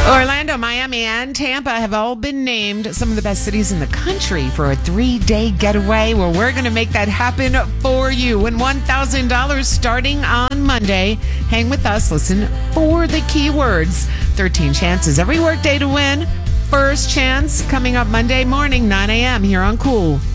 Orlando, Miami, and Tampa have all been named some of the best cities in the country for a 3-day getaway. Well, we're going to make that happen for you. Win $1,000 starting on Monday. Hang with us. Listen for the keywords. 13 chances every workday to win. First chance coming up Monday morning, 9 a.m. here on Cool